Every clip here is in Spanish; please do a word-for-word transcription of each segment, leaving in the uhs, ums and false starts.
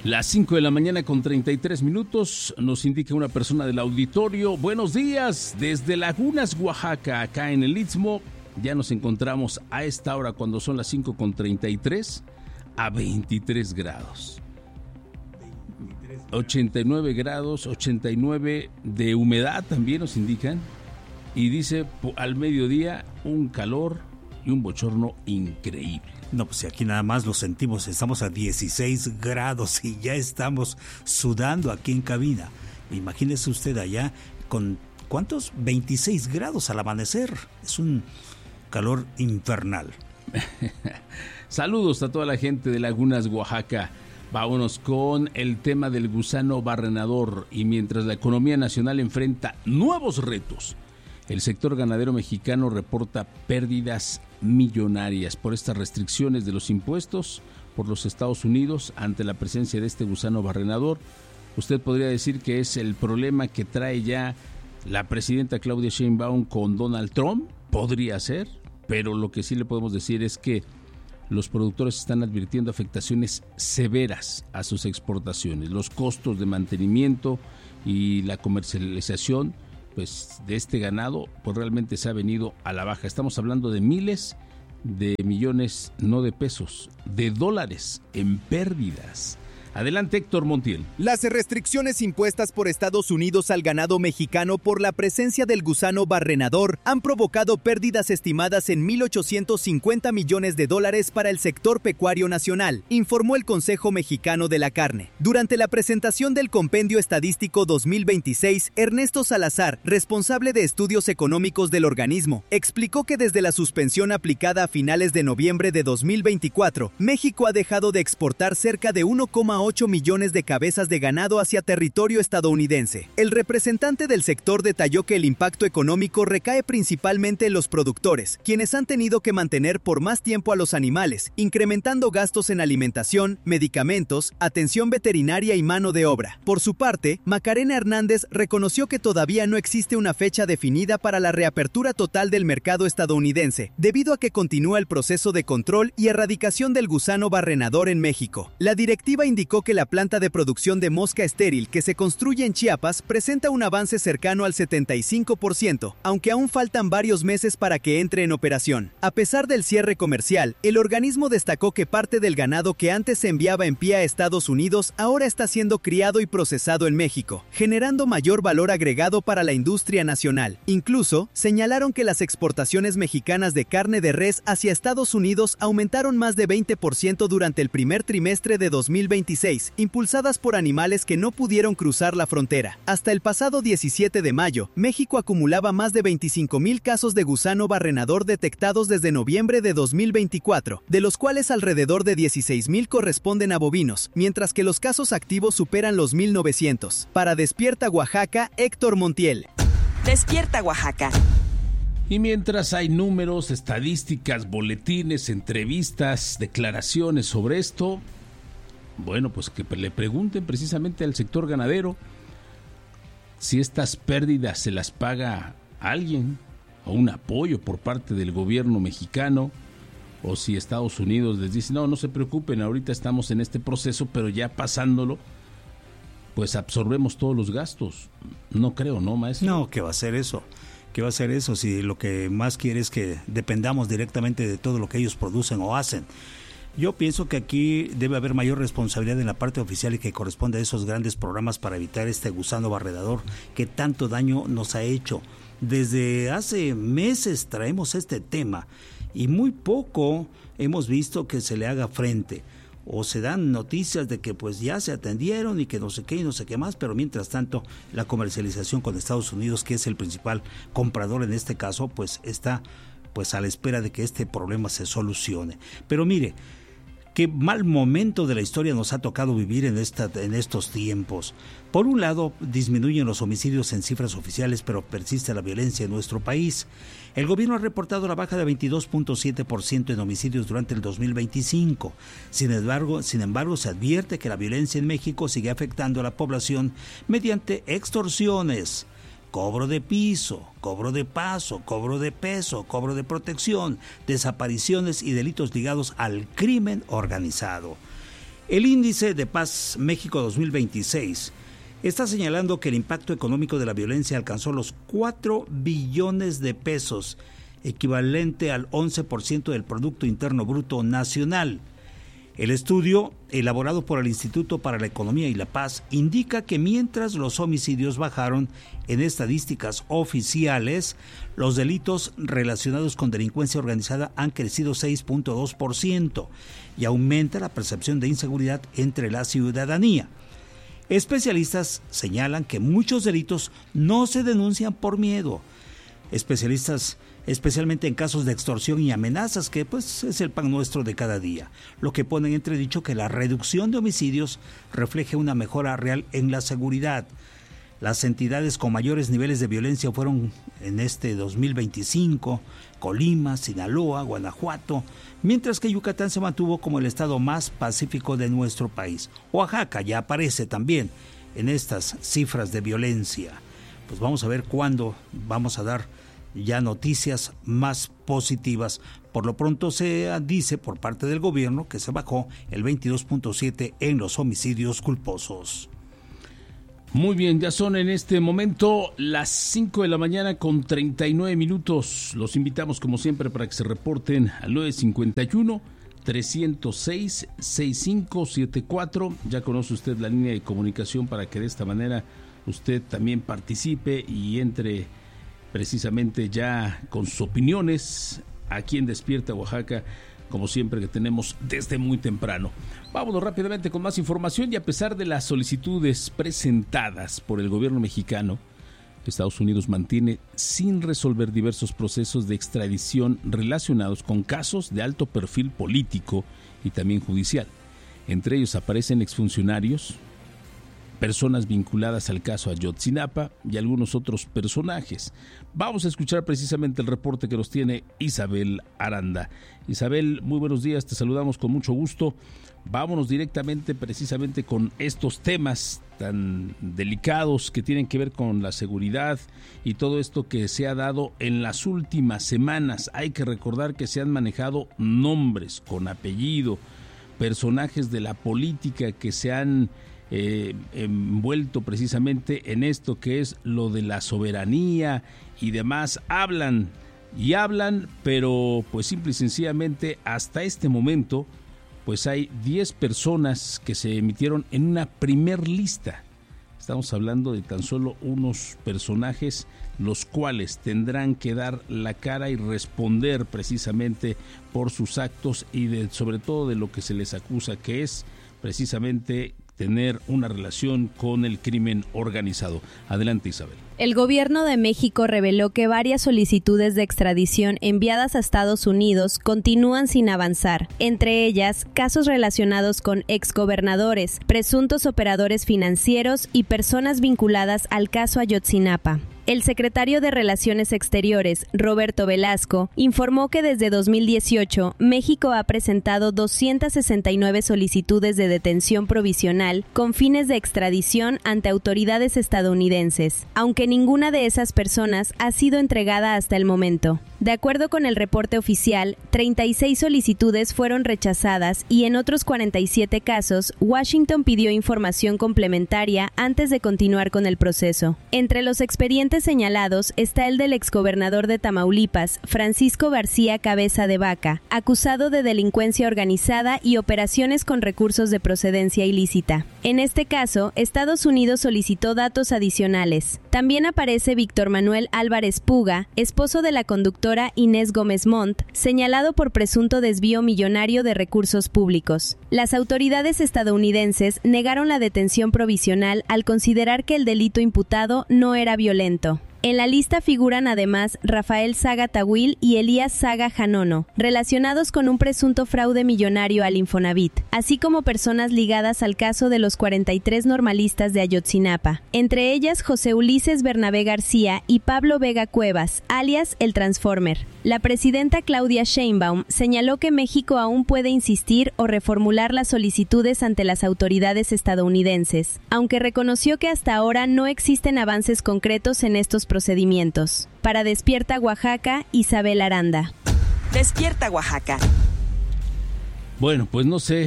Las cinco de la mañana con treinta y tres minutos, nos indica una persona del auditorio. Buenos días, desde Lagunas, Oaxaca, acá en el Istmo. Ya nos encontramos a esta hora, cuando son las cinco con treinta y tres, a veintitrés grados. ochenta y nueve grados, ochenta y nueve de humedad también nos indican. Y dice, al mediodía, un calor y un bochorno increíble. No, pues aquí nada más lo sentimos, estamos a dieciséis grados y ya estamos sudando aquí en cabina. Imagínese usted allá con, ¿cuántos? veintiséis grados al amanecer. Es un calor infernal. Saludos a toda la gente de Lagunas, Oaxaca. Vámonos con el tema del gusano barrenador. Y mientras la economía nacional enfrenta nuevos retos, el sector ganadero mexicano reporta pérdidas millonarias por estas restricciones de los impuestos por los Estados Unidos ante la presencia de este gusano barrenador. Usted podría decir que es el problema que trae ya la presidenta Claudia Sheinbaum con Donald Trump. Podría ser, pero lo que sí le podemos decir es que los productores están advirtiendo afectaciones severas a sus exportaciones. Los costos de mantenimiento y la comercialización pues de este ganado pues realmente se ha venido a la baja. Estamos hablando de miles de millones, no de pesos, de dólares en pérdidas. Adelante, Héctor Montiel. Las restricciones impuestas por Estados Unidos al ganado mexicano por la presencia del gusano barrenador han provocado pérdidas estimadas en mil ochocientos cincuenta millones de dólares para el sector pecuario nacional, informó el Consejo Mexicano de la Carne. Durante la presentación del Compendio Estadístico dos mil veintiséis, Ernesto Salazar, responsable de estudios económicos del organismo, explicó que desde la suspensión aplicada a finales de noviembre de dos mil veinticuatro, México ha dejado de exportar cerca de uno coma ocho millones de cabezas de ganado hacia territorio estadounidense. El representante del sector detalló que el impacto económico recae principalmente en los productores, quienes han tenido que mantener por más tiempo a los animales, incrementando gastos en alimentación, medicamentos, atención veterinaria y mano de obra. Por su parte, Macarena Hernández reconoció que todavía no existe una fecha definida para la reapertura total del mercado estadounidense, debido a que continúa el proceso de control y erradicación del gusano barrenador en México. La directiva indicó que la planta de producción de mosca estéril que se construye en Chiapas presenta un avance cercano al setenta y cinco por ciento, aunque aún faltan varios meses para que entre en operación. A pesar del cierre comercial, el organismo destacó que parte del ganado que antes se enviaba en pie a Estados Unidos ahora está siendo criado y procesado en México, generando mayor valor agregado para la industria nacional. Incluso, señalaron que las exportaciones mexicanas de carne de res hacia Estados Unidos aumentaron más de veinte por ciento durante el primer trimestre de dos mil veintiséis, impulsadas por animales que no pudieron cruzar la frontera. Hasta el pasado diecisiete de mayo, México acumulaba más de veinticinco mil casos de gusano barrenador detectados desde noviembre de dos mil veinticuatro, de los cuales alrededor de dieciséis mil corresponden a bovinos, mientras que los casos activos superan los mil novecientos. Para Despierta Oaxaca, Héctor Montiel. Despierta Oaxaca. Y mientras hay números, estadísticas, boletines, entrevistas, declaraciones sobre esto, bueno, pues que le pregunten precisamente al sector ganadero si estas pérdidas se las paga alguien o un apoyo por parte del gobierno mexicano, o si Estados Unidos les dice, no, no se preocupen, ahorita estamos en este proceso, pero ya pasándolo, pues absorbemos todos los gastos. No creo, ¿no, maestro? No, ¿qué va a ser eso? ¿Qué va a ser eso si lo que más quiere es que dependamos directamente de todo lo que ellos producen o hacen? Yo pienso que aquí debe haber mayor responsabilidad en la parte oficial y que corresponde a esos grandes programas para evitar este gusano barredador que tanto daño nos ha hecho. Desde hace meses traemos este tema y muy poco hemos visto que se le haga frente. O se dan noticias de que pues ya se atendieron y que no sé qué y no sé qué más, pero mientras tanto la comercialización con Estados Unidos, que es el principal comprador en este caso, pues está pues a la espera de que este problema se solucione. Pero mire, qué mal momento de la historia nos ha tocado vivir en, esta, en estos tiempos. Por un lado, disminuyen los homicidios en cifras oficiales, pero persiste la violencia en nuestro país. El gobierno ha reportado la baja de veintidós punto siete por ciento en homicidios durante el dos mil veinticinco. Sin embargo, sin embargo, se advierte que la violencia en México sigue afectando a la población mediante extorsiones, cobro de piso, cobro de paso, cobro de peso, cobro de protección, desapariciones y delitos ligados al crimen organizado. El índice de Paz México dos mil veintiséis está señalando que el impacto económico de la violencia alcanzó los cuatro billones de pesos, equivalente al once por ciento del Producto Interno Bruto Nacional. El estudio, elaborado por el Instituto para la Economía y la Paz, indica que mientras los homicidios bajaron en estadísticas oficiales, los delitos relacionados con delincuencia organizada han crecido seis punto dos por ciento y aumenta la percepción de inseguridad entre la ciudadanía. Especialistas señalan que muchos delitos no se denuncian por miedo. Especialistas especialmente en casos de extorsión y amenazas, que pues es el pan nuestro de cada día, lo que pone en entredicho que la reducción de homicidios refleje una mejora real en la seguridad. Las entidades con mayores niveles de violencia fueron en este dos mil veinticinco Colima, Sinaloa, Guanajuato, mientras que Yucatán se mantuvo como el estado más pacífico de nuestro país. Oaxaca ya aparece también en estas cifras de violencia. Pues vamos a ver cuándo vamos a dar ya noticias más positivas. Por lo pronto se dice por parte del gobierno que se bajó el veintidós punto siete en los homicidios culposos. Muy bien, ya son en este momento las cinco de la mañana con treinta y nueve minutos. Los invitamos como siempre para que se reporten al nueve cincuenta y uno, trescientos seis, sesenta y cinco setenta y cuatro. Ya conoce usted la línea de comunicación para que de esta manera usted también participe y entre precisamente ya con sus opiniones aquí en Despierta Oaxaca, como siempre que tenemos desde muy temprano. Vámonos rápidamente con más información. Y a pesar de las solicitudes presentadas por el gobierno mexicano, Estados Unidos mantiene sin resolver diversos procesos de extradición relacionados con casos de alto perfil político y también judicial. Entre ellos aparecen exfuncionarios, personas vinculadas al caso Ayotzinapa y algunos otros personajes. Vamos a escuchar precisamente el reporte que nos tiene Isabel Aranda. Isabel, muy buenos días, te saludamos con mucho gusto. Vámonos directamente precisamente con estos temas tan delicados que tienen que ver con la seguridad y todo esto que se ha dado en las últimas semanas. Hay que recordar que se han manejado nombres con apellido, personajes de la política que se han Eh, envuelto precisamente en esto que es lo de la soberanía y demás. Hablan y hablan, pero pues simple y sencillamente hasta este momento pues hay diez personas que se emitieron en una primer lista. Estamos hablando de tan solo unos personajes los cuales tendrán que dar la cara y responder precisamente por sus actos y de, sobre todo de lo que se les acusa, que es precisamente tener una relación con el crimen organizado. Adelante, Isabel. El gobierno de México reveló que varias solicitudes de extradición enviadas a Estados Unidos continúan sin avanzar, entre ellas casos relacionados con exgobernadores, presuntos operadores financieros y personas vinculadas al caso Ayotzinapa. El secretario de Relaciones Exteriores, Roberto Velasco, informó que desde dos mil dieciocho México ha presentado doscientas sesenta y nueve solicitudes de detención provisional con fines de extradición ante autoridades estadounidenses, aunque ninguna de esas personas ha sido entregada hasta el momento. De acuerdo con el reporte oficial, treinta y seis solicitudes fueron rechazadas y en otros cuarenta y siete casos, Washington pidió información complementaria antes de continuar con el proceso. Entre los expedientes señalados está el del exgobernador de Tamaulipas, Francisco García Cabeza de Vaca, acusado de delincuencia organizada y operaciones con recursos de procedencia ilícita. En este caso, Estados Unidos solicitó datos adicionales. También aparece Víctor Manuel Álvarez Puga, esposo de la conductora Inés Gómez Montt, señalado por presunto desvío millonario de recursos públicos. Las autoridades estadounidenses negaron la detención provisional al considerar que el delito imputado no era violento. En la lista figuran además Rafael Saga Tawil y Elías Saga Janono, relacionados con un presunto fraude millonario al Infonavit, así como personas ligadas al caso de los cuarenta y tres normalistas de Ayotzinapa, entre ellas José Ulises Bernabé García y Pablo Vega Cuevas, alias El Transformer. La presidenta Claudia Sheinbaum señaló que México aún puede insistir o reformular las solicitudes ante las autoridades estadounidenses, aunque reconoció que hasta ahora no existen avances concretos en estos procedimientos. Para Despierta Oaxaca, Isabel Aranda. Despierta Oaxaca. Bueno, pues no sé qué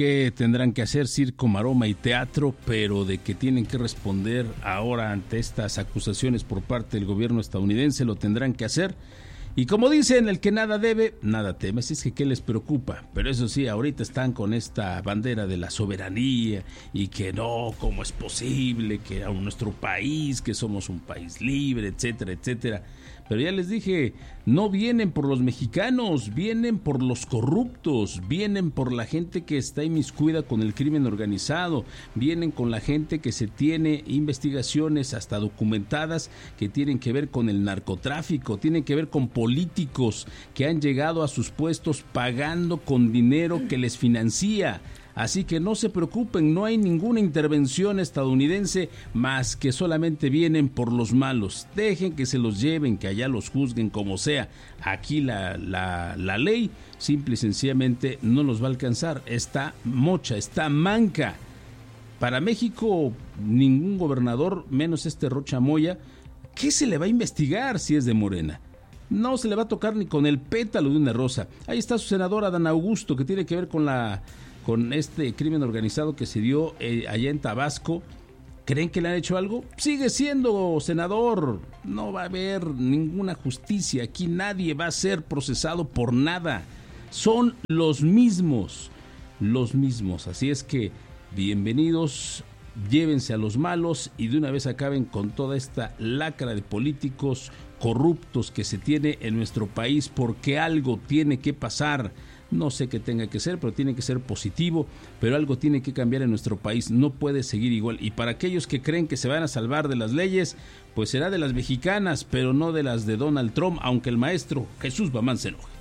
qué tendrán que hacer circo, maroma y teatro, pero de que tienen que responder ahora ante estas acusaciones por parte del gobierno estadounidense, lo tendrán que hacer. Y como dicen, el que nada debe, nada teme. Así es que ¿qué les preocupa? Pero eso sí, ahorita están con esta bandera de la soberanía y que no, ¿cómo es posible que a nuestro país, que somos un país libre, etcétera, etcétera? Pero ya les dije, no vienen por los mexicanos, vienen por los corruptos, vienen por la gente que está inmiscuida con el crimen organizado, vienen con la gente que se tiene investigaciones hasta documentadas que tienen que ver con el narcotráfico, tienen que ver con políticos que han llegado a sus puestos pagando con dinero que les financia. Así que no se preocupen, no hay ninguna intervención estadounidense más que solamente vienen por los malos. Dejen que se los lleven, que allá los juzguen como sea. Aquí la, la, la ley simple y sencillamente no los va a alcanzar. Está mocha, está manca. Para México, ningún gobernador, menos este Rocha Moya, ¿qué se le va a investigar si es de Morena? No se le va a tocar ni con el pétalo de una rosa. Ahí está su senador Adán Augusto, que tiene que ver con la... con este crimen organizado que se dio eh, allá en Tabasco. ¿Creen que le han hecho algo? Sigue siendo senador. No va a haber ninguna justicia. Aquí nadie va a ser procesado por nada. Son los mismos, los mismos. Así es que bienvenidos, llévense a los malos y de una vez acaben con toda esta lacra de políticos corruptos que se tiene en nuestro país, porque algo tiene que pasar. No sé qué tenga que ser, pero tiene que ser positivo, pero algo tiene que cambiar en nuestro país, no puede seguir igual. Y para aquellos que creen que se van a salvar de las leyes, pues será de las mexicanas, pero no de las de Donald Trump, aunque el maestro Jesús Bamán se enoje.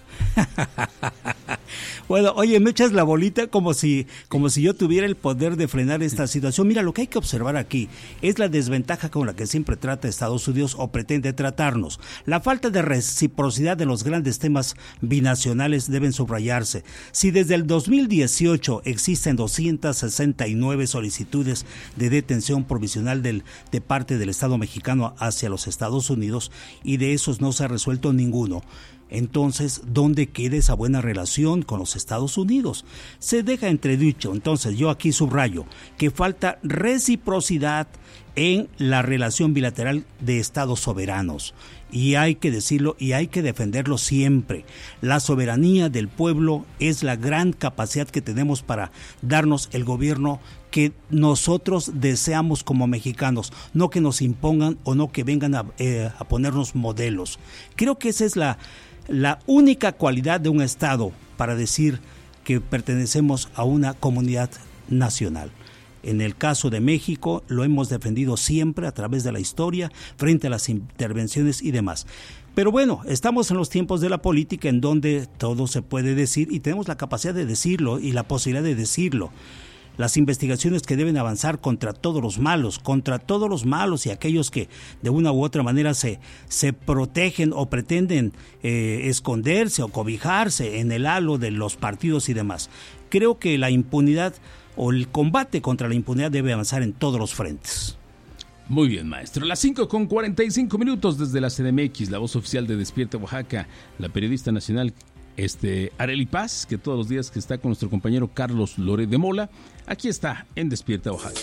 Bueno, oye, me echas la bolita como si, como si yo tuviera el poder de frenar esta situación. Mira, lo que hay que observar aquí es la desventaja con la que siempre trata Estados Unidos o pretende tratarnos. La falta de reciprocidad de los grandes temas binacionales deben subrayarse. Si desde el dos mil dieciocho existen doscientas sesenta y nueve solicitudes de detención provisional del, de parte del Estado mexicano hacia los Estados Unidos y de esos no se ha resuelto ninguno, entonces, ¿dónde queda esa buena relación con los Estados Unidos? Se deja entredicho, entonces yo aquí subrayo que falta reciprocidad en la relación bilateral de estados soberanos. Y hay que decirlo y hay que defenderlo siempre. La soberanía del pueblo es la gran capacidad que tenemos para darnos el gobierno que nosotros deseamos como mexicanos, no que nos impongan o no que vengan a, eh, a ponernos modelos. Creo que esa es la... la única cualidad de un Estado para decir que pertenecemos a una comunidad nacional. En el caso de México lo hemos defendido siempre a través de la historia, frente a las intervenciones y demás. Pero bueno, estamos en los tiempos de la política en donde todo se puede decir y tenemos la capacidad de decirlo y la posibilidad de decirlo. Las investigaciones que deben avanzar contra todos los malos, contra todos los malos y aquellos que de una u otra manera se, se protegen o pretenden eh, esconderse o cobijarse en el halo de los partidos y demás. Creo que la impunidad o el combate contra la impunidad debe avanzar en todos los frentes. Muy bien, maestro. Las cinco con cuarenta y cinco minutos desde la C D M X, la voz oficial de Despierta Oaxaca, la periodista nacional Este, Arely Paz, que todos los días que está con nuestro compañero Carlos Loret de Mola, aquí está en Despierta Oaxaca.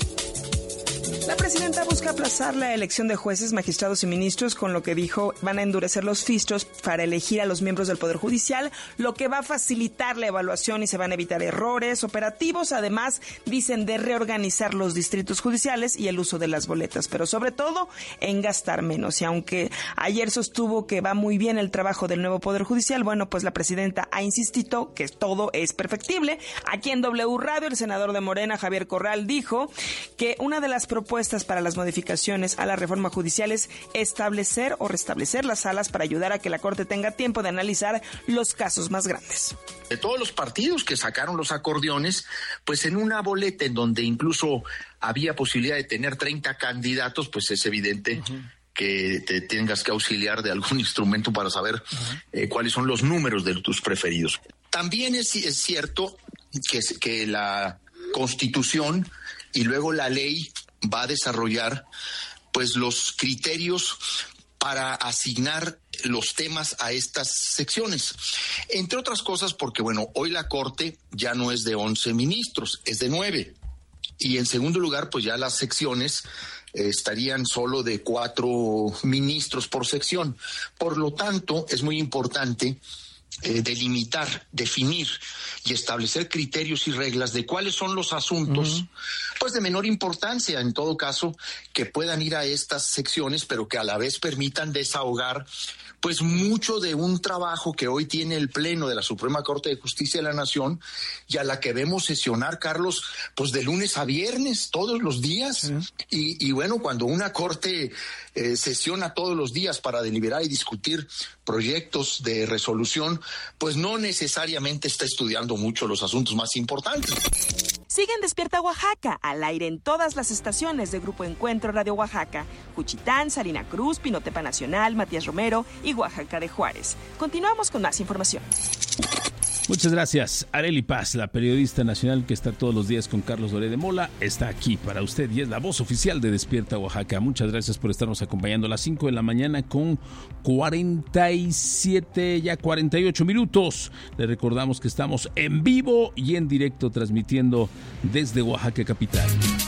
La presidenta busca aplazar la elección de jueces, magistrados y ministros, con lo que dijo van a endurecer los filtros para elegir a los miembros del Poder Judicial, lo que va a facilitar la evaluación y se van a evitar errores operativos. Además, dicen de reorganizar los distritos judiciales y el uso de las boletas, pero sobre todo en gastar menos. Y aunque ayer sostuvo que va muy bien el trabajo del nuevo Poder Judicial, bueno, pues la presidenta ha insistido que todo es perfectible. Aquí en W Radio, el senador de Morena, Javier Corral, dijo que una de las propuestas para las modificaciones a la reforma judicial es establecer o restablecer las salas para ayudar a que la Corte tenga tiempo de analizar los casos más grandes. De todos los partidos que sacaron los acordeones, pues en una boleta en donde incluso había posibilidad de tener treinta candidatos, pues es evidente uh-huh. que te tengas que auxiliar de algún instrumento para saber uh-huh. eh, cuáles son los números de tus preferidos. También es, es cierto que, que la Constitución y luego la ley va a desarrollar pues los criterios para asignar los temas a estas secciones. Entre otras cosas porque, bueno, hoy la Corte ya no es de once ministros, es de nueve. Y en segundo lugar, pues ya las secciones eh, estarían solo de cuatro ministros por sección. Por lo tanto, es muy importante Eh, delimitar, definir y establecer criterios y reglas de cuáles son los asuntos, uh-huh. pues de menor importancia, en todo caso, que puedan ir a estas secciones, pero que a la vez permitan desahogar pues mucho de un trabajo que hoy tiene el Pleno de la Suprema Corte de Justicia de la Nación y a la que vemos sesionar, Carlos, pues de lunes a viernes, todos los días. Uh-huh. Y, y bueno, cuando una Corte eh, sesiona todos los días para deliberar y discutir proyectos de resolución, pues no necesariamente está estudiando mucho los asuntos más importantes. Siguen Despierta Oaxaca, al aire en todas las estaciones de Grupo Encuentro Radio Oaxaca, Juchitán, Salina Cruz, Pinotepa Nacional, Matías Romero y Oaxaca de Juárez. Continuamos con más información. Muchas gracias. Arely Paz, la periodista nacional que está todos los días con Carlos Doré de Mola, está aquí para usted y es la voz oficial de Despierta Oaxaca. Muchas gracias por estarnos acompañando a las cinco de la mañana con cuarenta y siete, ya cuarenta y ocho minutos. Le recordamos que estamos en vivo y en directo transmitiendo desde Oaxaca capital.